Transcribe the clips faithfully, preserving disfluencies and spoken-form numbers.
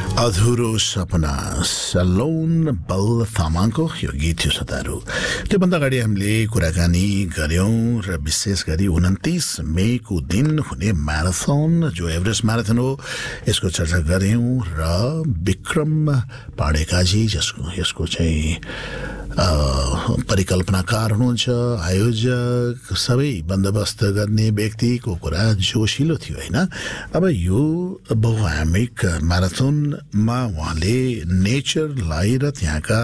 अधुरो सपना सलोन बल थामाङको यो गीत थियो श्रोताहरू। त्योभन्दा अगाडि हामीले कुराकानी गऱ्यौँ र विशेष गरी उन्तिस मेको दिन हुने म्याराथन जो एभरेस्ट म्याराथन हो यसको चर्चा गऱ्यौँ र विक्रम पाडेकाजी जसको यसको चाहिँ परिकल्पनाकार हुनुहुन्छ, आयोजक, सबै बन्दोबस्त गर्ने व्यक्तिको कुरा जोसिलो थियो होइन। अब यो बहुआयामिक म्याराथनमा उहाँले नेचरलाई र त्यहाँका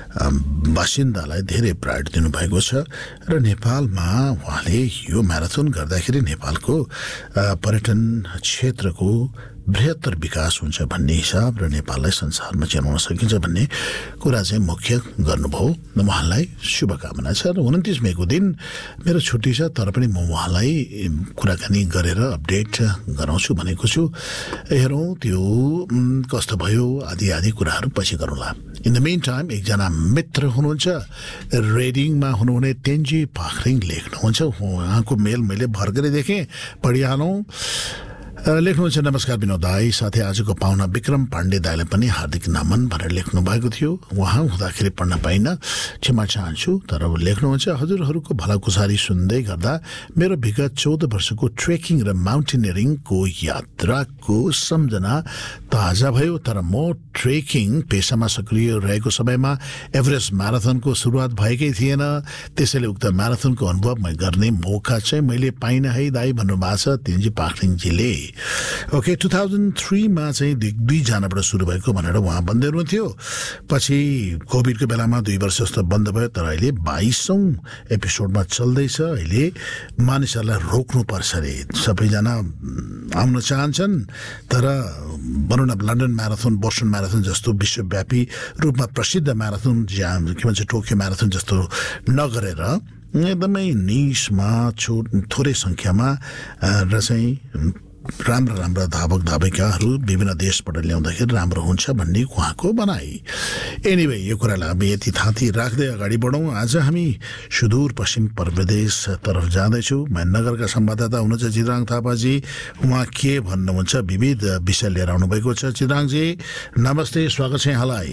बासिन्दालाई धेरै प्रायोरिटी दिनुभएको छ र नेपालमा उहाँले यो म्याराथन गर्दाखेरि नेपालको पर्यटन क्षेत्रको बृहत्तर विकास हुन्छ भन्ने हिसाब र नेपाललाई संसारमा चिनाउन सकिन्छ भन्ने कुरा चाहिँ मुख्य गर्नुभयो। उहाँलाई शुभकामना छ र उन्तिस मेको दिन मेरो छुट्टी छ तर पनि म उहाँलाई कुराकानी गरेर अपडेट गराउँछु भनेको छु। हेरौँ त्यो कस्तो भयो आदि आदि कुराहरू पछि गरौँला। इन द मेन टाइम एकजना मित्र हुनुहुन्छ रेडिङमा हुनुहुने तेन्जी पाखरिङ लेख्नुहुन्छ, उहाँको मेल मैले भर्खरै देखेँ, पढिहालौँ। लेख्नुहुन्छ, नमस्कार विनोद दाई, साथै आजको पाहुना विक्रम पाण्डे दाईलाई पनि हार्दिक नमन भनेर लेख्नु भएको थियो। उहाँ हुँदाखेरि पढ्न पाइनँ, क्षमा चाहन्छु। तर लेख्नुहुन्छ, हजुरहरूको भलाकुसारी सुन्दै गर्दा मेरो विगत चौध वर्षको ट्रेकिङ र माउन्टेनियरिङको यात्राको सम्झना ताजा भयो। तर म ट्रेकिङ पेसामा सक्रिय रहेको समयमा एभरेस्ट म्याराथनको सुरुवात भएकै थिएन, त्यसैले उक्त म्याराथनको अनुभव मै गर्ने मौका चाहिँ मैले पाइनँ है दाई भन्नुभएको छ तेन्जी पाखरिङजीले। ओके, टु थाउजन्ड थ्रीमा चाहिँ दुईजनाबाट सुरु भएको भनेर उहाँ भन्दै हुनुहुन्थ्यो। पछि कोभिडको बेलामा दुई वर्ष जस्तो बन्द भयो, तर अहिले बाइसौँ एपिसोडमा चल्दैछ। अहिले मानिसहरूलाई रोक्नुपर्छ अरे, सबैजना आउन चाहन्छन् तर भनौँ न लन्डन म्याराथन, बोस्टन म्याराथन जस्तो विश्वव्यापी रूपमा प्रसिद्ध म्याराथन जहाँ के भन्छ टोकियो म्याराथन जस्तो नगरेर एकदमै निशमा छो थोरै सङ्ख्यामा र चाहिँ राम्रा राम्रा धावक धाविकाहरू विभिन्न देशबाट ल्याउँदाखेरि राम्रो हुन्छ भन्ने उहाँको भनाइ। एनिवे यो कुरालाई अब यति थाँती राख्दै अगाडि बढौँ। आज हामी सुदूर पश्चिम प्रदेश तर्फ जाँदैछौँ। नगरका संवाददाता हुनुहुन्छ चित्राङ थापाजी, उहाँ के भन्नुहुन्छ विविध विषय लिएर आउनुभएको छ। चित्राङजी नमस्ते, स्वागत छ यहाँलाई।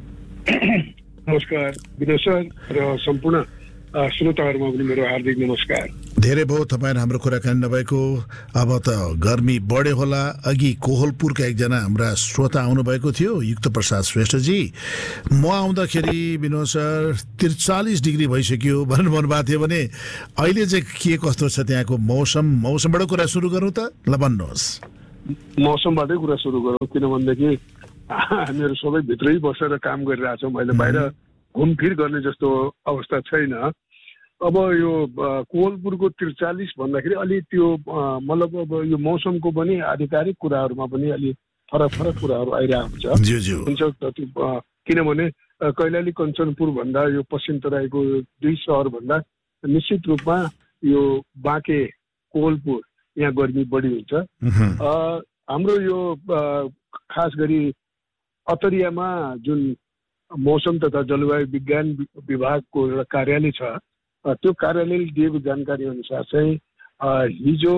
नमस्कार विनोद सर र सम्पूर्ण श्रोताहरूमा पनि मेरो हार्दिक नमस्कार। धेरै भयो तपाईँ हाम्रो कुराकानी नभएको। अब त गर्मी बढ्यो होला। अघि कोहलपुरका एकजना हाम्रा श्रोता आउनुभएको थियो, युक्त प्रसाद श्रेष्ठजी। म आउँदाखेरि विनोद सर त्रिचालिस डिग्री भइसक्यो भनेर भन्नुभएको थियो भने अहिले चाहिँ के कस्तो छ त्यहाँको मौसम? मौसमबाट कुरा सुरु गरौँ त, ल भन्नुहोस्। मौसमबाटै कुरा सुरु गरौँ किनभनेदेखि हामीहरू सबै भित्रै बसेर काम गरिरहेछौँ। अहिले बाहिर घुमफिर गर्ने जस्तो अवस्था छैन। अब यो कोहलपुरको त्रिचालिस भन्दाखेरि अलि त्यो मतलब अब यो मौसमको पनि आधिकारिक कुराहरूमा पनि अलि फरक फरक कुराहरू आइरहेको हुन्छ। किनभने कैलाली कञ्चनपुर भन्दा यो पश्चिम तराईको दुई सहर भन्दा निश्चित रूपमा यो बाँके कोहलपुर यहाँ गर्मी बढी हुन्छ। हाम्रो यो खास गरी अतरियामा जुन मौसम तथा जलवायु विज्ञान विभागको एउटा कार्यालय छ, त्यो कार्यालयले दिएको जानकारी अनुसार चाहिँ हिजो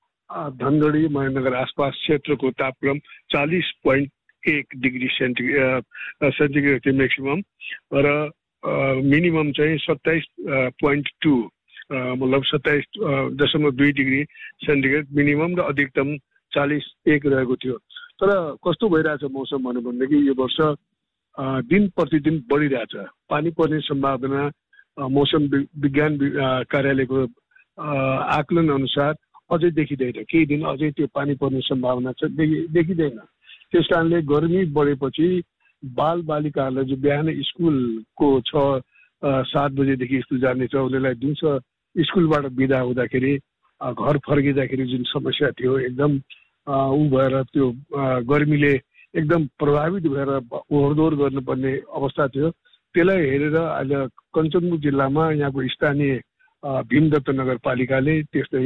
धनगढी महेन्द्रनगर आसपास क्षेत्रको तापक्रम चालिस पोइन्ट एक डिग्री सेन्टिग्रेड सेन्टिग्रेड थियो म्याक्सिमम र मिनिमम चाहिँ सत्ताइस पोइन्ट टू मतलब सत्ताइस दशमलव दुई डिग्री सेन्टिग्रेड मिनिमम र अधिकतम चालिस एक रहेको थियो। तर कस्तो भइरहेछ मौसम भन्यो भनेदेखि यो वर्ष दिन प्रतिदिन बढिरहेछ। पानी पर्ने सम्भावना मौसम विज्ञान कार्यालयको आकलन अनुसार अझै देखिँदैन, केही दिन अझै त्यो पानी पर्ने सम्भावना छ देखिँदैन। त्यस कारणले गर्मी बढेपछि बाल बालिकाहरूलाई जो बिहान स्कुलको छ सात बजेदेखि स्कुल जानेछ उनीहरूलाई दिउँसो स्कुलबाट बिदा हुँदाखेरि घर फर्किँदाखेरि जुन समस्या थियो एकदम ऊ भएर त्यो गर्मीले एकदम प्रभावित भएर ओहोरदोहोर गर्नुपर्ने अवस्था थियो। त्यसलाई हेरेर अहिले कञ्चनपुर जिल्लामा यहाँको स्थानीय भीमदत्त नगरपालिकाले त्यस्तै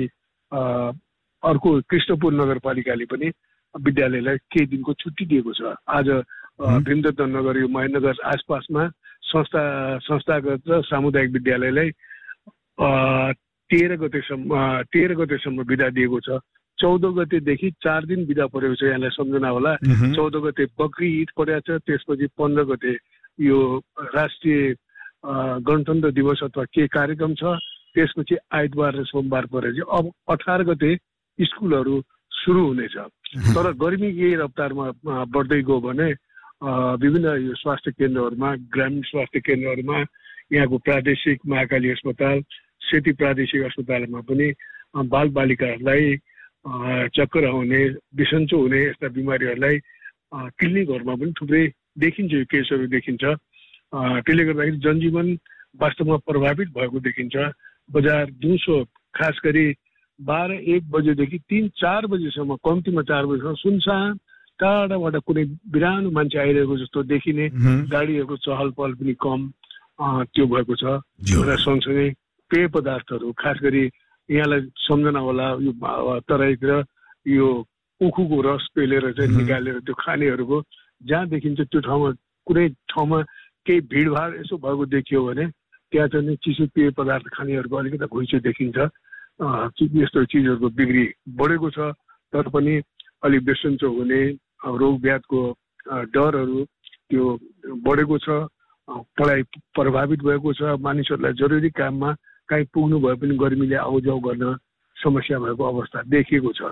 अर्को कृष्णपुर नगरपालिकाले पनि विद्यालयलाई केही दिनको छुट्टी दिएको छ। आज भीमदत्त नगर यो महेन्द्रनगर आसपासमा संस्था संस्थागत र सामुदायिक विद्यालयलाई तेह्र गतेसम्म तेह्र गतेसम्म बिदा दिएको छ। चौध गतेदेखि चार दिन बिदा परेको छ। यहाँलाई सम्झना होला, चौध गते बकरी ईद परेको छ, त्यसपछि पन्ध्र गते यो राष्ट्रिय गणतन्त्र दिवस अथवा के कार्यक्रम छ, त्यसपछि आइतबार र सोमबार परेपछि अब अठार गते स्कुलहरू सुरु हुनेछ। तर गर्मी यही रफ्तारमा बढ्दै गयो भने विभिन्न यो स्वास्थ्य केन्द्रहरूमा, ग्रामीण स्वास्थ्य केन्द्रहरूमा, यहाँको प्रादेशिक महाकाली अस्पताल, सेती प्रादेशिक अस्पतालमा पनि बालबालिकाहरूलाई चक्कर आउने, बिसन्चो हुने यस्ता बिमारीहरूलाई क्लिनिकहरूमा पनि थुप्रै देखिन्छ, यो केसहरू देखिन्छ। त्यसले गर्दाखेरि जनजीवन वास्तवमा प्रभावित भएको देखिन्छ। बजार दिउँसो खास गरी बाह्र एक बजेदेखि तिन चार बजीसम्म, कम्तीमा चार बजीसम्म सुनसान, टाढाबाट कुनै बिरानो मान्छे आइरहेको जस्तो देखिने, गाडीहरूको चहल पहल पनि कम त्यो भएको छ। र सँगसँगै पेय पदार्थहरू, खास गरी यहाँलाई सम्झना होला यो तराईतिर यो उखुको रस पेलेर चाहिँ निकालेर त्यो खानेहरूको जहाँ देखिन्छ त्यो ठाउँमा, कुनै ठाउँमा केही भिडभाड यसो भएको देखियो भने त्यहाँ चाहिँ चिसो पेय पदार्थ खानेहरूको अलिकति घुइँचो देखिन्छ। यस्तो चिजहरूको बिक्री बढेको छ, तर पनि अलिक बेसन्चो हुने, रोग ब्याधको डरहरू त्यो बढेको छ। पढाइ प्रभावित भएको छ, मानिसहरूलाई जरुरी काममा काहीँ पुग्नु भए पनि गर्मीले आउजाउ गर्न समस्या भएको अवस्था देखिएको छ।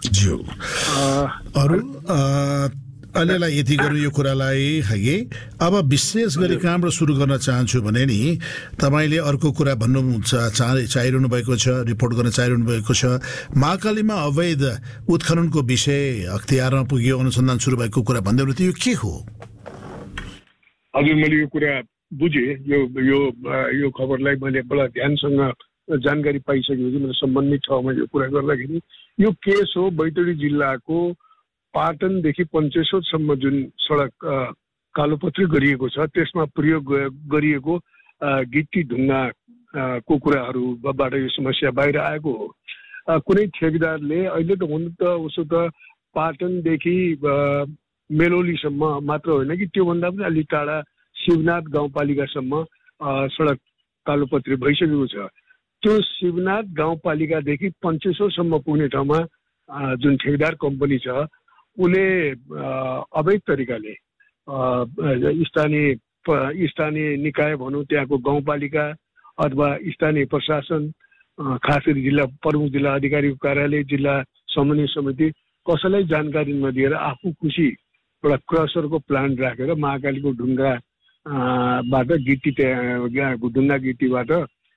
अरू अहिलेलाई यति गरौँ यो कुरालाई है। अब विशेष गरी कहाँबाट सुरु गर्न चाहन्छु भने नि, तपाईँले अर्को कुरा भन्नु चाह चाहिरहनु भएको छ, रिपोर्ट गर्न चाहिरहनु भएको छ। महाकालीमा अवैध उत्खननको विषय अख्तियारमा पुग्यो, अनुसन्धान सुरु भएको कुरा भन्दै हुनु थियो, यो के हो? हजुर, मैले यो कुरा बुझेँ। यो यो यो खबरलाई मैले बडा ध्यानसँग जानकारी पाइसकेपछि मैले सम्बन्धित ठाउँमा यो कुरा गर्दाखेरि यो केस हो बैतडी जिल्लाको पाटनदेखि पञ्चेश्वरसम्म जुन सडक कालोपत्री गरिएको छ, त्यसमा प्रयोग गरिएको गिट्टी ढुङ्गाको कुराहरूबाट यो समस्या बाहिर आएको हो। कुनै ठेकेदारले अहिले त हुनु त उसो त पाटनदेखि मेलोलीसम्म मात्र होइन कि त्योभन्दा पनि अलिक टाढा शिवनाथ गाउँपालिकासम्म सडक कालोपत्री भइसकेको छ। त्यो शिवनाथ गाउँपालिकादेखि पञ्चेश्वरसम्म पुग्ने ठाउँमा जुन ठेकेदार कम्पनी छ उसले अवैध तरिकाले स्थानीय स्थानीय निकाय भनौँ, त्यहाँको गाउँपालिका अथवा स्थानीय प्रशासन, खास गरी जिल्ला प्रमुख जिल्ला अधिकारीको कार्यालय, जिल्ला समन्वय समिति कसैलाई जानकारी नदिएर आफू खुसी एउटा क्रसरको प्लान्ट राखेर महाकालीको ढुङ्गा बाट गिट्टी ढुङ्गा गिट्टीबाट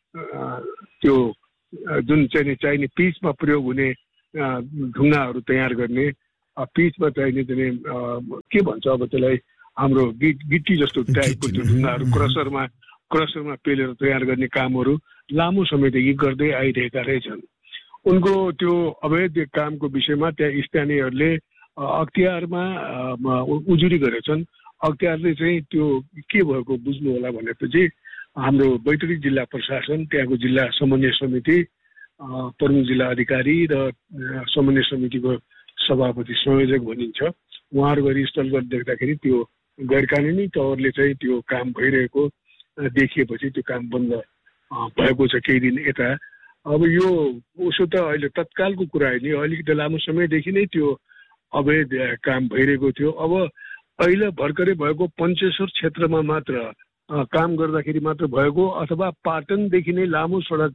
त्यो जुन चाहिँ चाहिने पिचमा प्रयोग हुने ढुङ्गाहरू तयार गर्ने, पिचमा चाहिने चाहिँ के भन्छ अब त्यसलाई, हाम्रो गिट गिट्टी जस्तो टाइपको त्यो ढुङ्गाहरू क्रसरमा क्रसरमा पेलेर तयार गर्ने कामहरू लामो समयदेखि गर्दै आइरहेका रहेछन्। उनको त्यो अवैध कामको विषयमा त्यहाँ स्थानीयहरूले अख्तियारमा उजुरी गरेछन्। अख्तियारले चाहिँ त्यो के भएको बुझ्नु होला भनेपछि हाम्रो बैतडी जिल्ला प्रशासन, त्यहाँको जिल्ला समन्वय समिति, प्रमुख जिल्ला अधिकारी र समन्वय समितिको सभापति संयोजक भनिन्छ, उहाँहरू गरी स्थलगत देख्दाखेरि त्यो गैरकानुनी तवरले चाहिँ त्यो काम भइरहेको देखिएपछि त्यो काम बन्द भएको छ केही दिन यता। अब यो उसो त अहिले तत्कालको कुरा होइन, अलिकति लामो समयदेखि नै त्यो अवैध काम भइरहेको थियो। अब अहिले भर्खरै भएको पञ्चेश्वर क्षेत्रमा मात्र काम गर्दाखेरि मात्र भएको, अथवा पाटनदेखि नै लामो सडक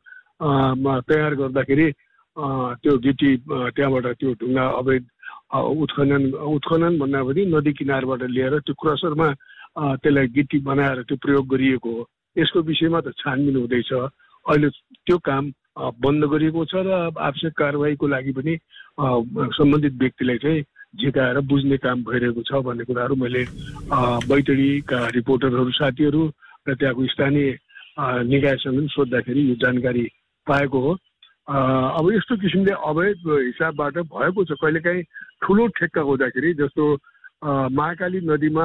तयार गर्दाखेरि त्यो गिटी त्यहाँबाट त्यो ढुङ्गा अवैध उत्खनन उत्खनन भन्दा पनि नदी किनारबाट ल्याएर त्यो क्रसरमा त्यसलाई गिटी बनाएर त्यो प्रयोग गरिएको हो। यसको विषयमा त छानबिन हुँदैछ। अहिले त्यो काम बन्द गरिएको छ र आवश्यक कारवाहीको लागि पनि सम्बन्धित व्यक्तिलाई चाहिँ झिकाएर बुझ्ने काम भइरहेको छ भन्ने कुराहरू मैले बैतडीका रिपोर्टरहरू साथीहरू र त्यहाँको स्थानीय निकायसँग पनि सोद्धाखेरि यो जानकारी पाएको हो। अब यस्तो किसिमले अवैध हिसाबबाट भएको छ। कहिलेकाहीँ ठुलो ठेक्का हुँदाखेरि, जस्तो महाकाली नदीमा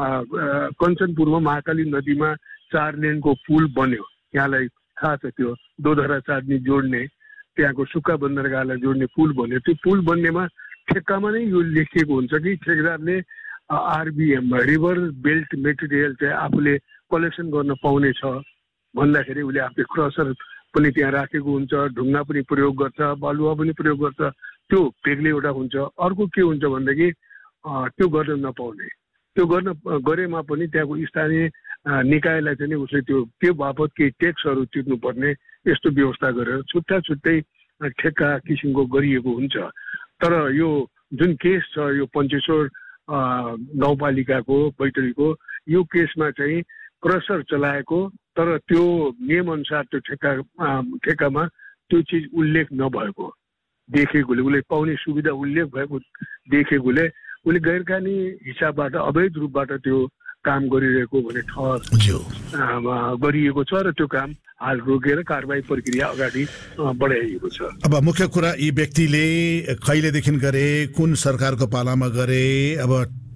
कञ्चनपुरमा महाकाली नदीमा चार लेनको पुल बन्यो, यहाँलाई थाहा छ, त्यो दोधरा चाँदनी जोड्ने, त्यहाँको सुक्खा बन्दरगाहलाई जोड्ने पुल बन्यो। त्यो पुल बन्नेमा ठेक्कामा नै यो लेखिएको हुन्छ कि ठेकेदारले आरबिएम रिभर बेल्ट मेटेरियल चाहिँ आफूले कलेक्सन गर्न पाउने छ भन्दाखेरि उसले आफूले क्रसर पनि त्यहाँ राखेको हुन्छ, ढुङ्गा पनि प्रयोग गर्छ, बालुवा पनि प्रयोग गर्छ, त्यो बेग्लै एउटा हुन्छ। अर्को के हुन्छ भनेदेखि त्यो गर्न नपाउने, त्यो गर्न गरेमा पनि त्यहाँको स्थानीय निकायलाई चाहिँ उसले त्यो त्यो बापत केही ट्याक्सहरू तिर्नुपर्ने यस्तो व्यवस्था गरेर छुट्टा छुट्टै ठेक्का किसिमको गरिएको हुन्छ। तर यो जुन केस छ यो पञ्चेश्वर गाउँपालिकाको बैतडीको यो केसमा चाहिँ क्रसर चलाएको, तर त्यो नियमअनुसार त्यो ठेक्का ठेक्कामा त्यो चिज उल्लेख नभएको देखेकोले, उसले पाउने सुविधा उल्लेख भएको देखेकोले उसले गैरकानुनी हिसाबबाट अवैध रूपबाट त्यो काम गरिरहेको भने ठहर गरिएको छ र त्यो काम हाल रोकेर कारबाही प्रक्रिया अगाडि बढाइएको छ। अब मुख्य कुरा यी व्यक्तिले कहिलेदेखि गरे, कुन सरकारको पालामा गरे, अब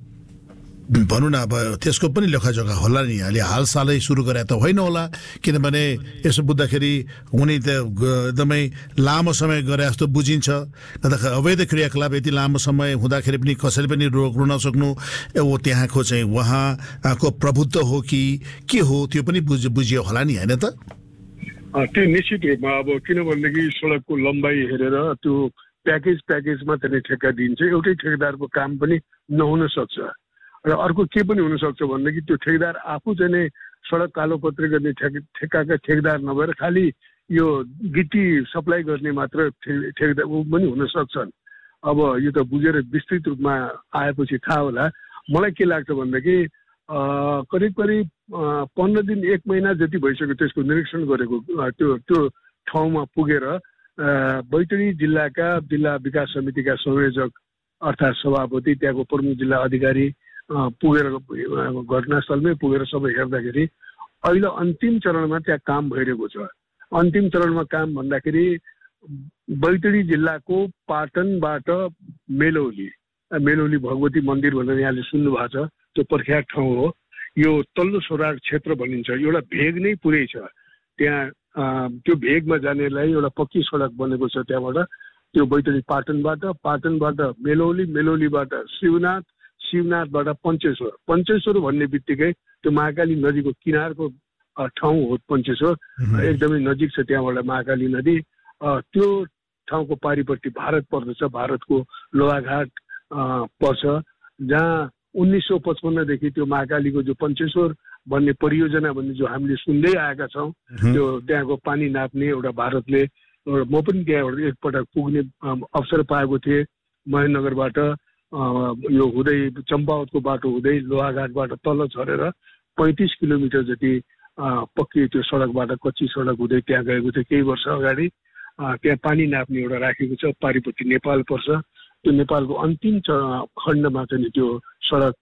भनौँ न अब त्यसको पनि लेखाजोखा होला नि। अहिले हालसालै सुरु गरे त होइन होला, किनभने यसो बुझ्दाखेरि उनी त एकदमै लामो समय गरे जस्तो बुझिन्छ। अवैध क्रियाकलाप यति लामो समय हुँदाखेरि पनि कसैले पनि रोक्नु नसक्नु, त्यहाँको चाहिँ उहाँको प्रभुत्व हो कि के हो त्यो पनि बुझ बुझियो होला नि, होइन त? त्यो निश्चित रूपमा अब किनभनेदेखि सडकको लम्बाइ हेरेर त्यो प्याकेज प्याकेजमा त्यहाँनिर ठेक्का दिन्छ। एउटै ठेकेदारको काम पनि नहुन सक्छ र अर्को के पनि हुनसक्छ भनेदेखि त्यो ठेकेदार आफू चाहिँ नै सडक कालोपत्री गर्ने ठेक्काका ठेकेदार नभएर खालि यो गिटी सप्लाई गर्ने मात्र ठेकेदार पनि हुन सक्छन्। अब यो त बुझेर विस्तृत रूपमा आएपछि थाहा होला। मलाई के लाग्छ भनेदेखि करिब करिब पन्ध्र दिन एक महिना जति भइसक्यो त्यसको निरीक्षण गरेको त्यो त्यो ठाउँमा पुगेर बैतडी जिल्लाका जिल्ला विकास समितिका संयोजक अर्थात् सभापति, त्यहाँको प्रमुख जिल्ला अधिकारी पुगेर घटनास्थलमै पुगेर सबै हेर्दाखेरि अहिले अन्तिम चरणमा त्यहाँ काम भइरहेको छ। अन्तिम चरणमा काम भन्दाखेरि बैतडी जिल्लाको पाटनबाट मेलौली मेलौली भगवती मन्दिर भनेर यहाँले सुन्नु भएको छ, त्यो प्रख्यात ठाउँ हो। यो तल्लो सोरार क्षेत्र भनिन्छ। एउटा भेग नै पुरै छ त्यहाँ। त्यो भेगमा जानेलाई एउटा पक्की सडक बनेको छ त्यहाँबाट, त्यो बैतडी पाटनबाट पाटनबाट मेलौली, मेलौलीबाट शिवनाथ, शिवनाथबाट पञ्चेश्वर। पञ्चेश्वर भन्ने बित्तिकै त्यो महाकाली नदीको किनारको ठाउँ हो पञ्चेश्वर, एकदमै नजिक छ त्यहाँबाट महाकाली नदी। त्यो ठाउँको पारिपट्टि भारत पर्दछ, भारतको लोहाघाट पर्छ, जहाँ उन्नाइस सौ पचपन्नदेखि त्यो महाकालीको जो पञ्चेश्वर भन्ने परियोजना भन्ने जो हामीले सुन्दै आएका छौँ, त्यो त्यहाँको पानी नाप्ने एउटा भारतले, म पनि त्यहाँ एकपटक पुग्ने अवसर पाएको थिएँ महेन्द्रनगरबाट यो हुँदै चम्पावतको बाटो हुँदै लोहाघाटबाट तल झरेर पैँतिस किलोमिटर जति पक्की त्यो सडकबाट कच्ची सडक हुँदै त्यहाँ गएको थियो केही वर्ष अगाडि। त्यहाँ पानी नाप्ने एउटा राखेको छ, पारिपट्टि नेपाल पर्छ। त्यो नेपालको अन्तिम खण्डमा चाहिँ त्यो सडक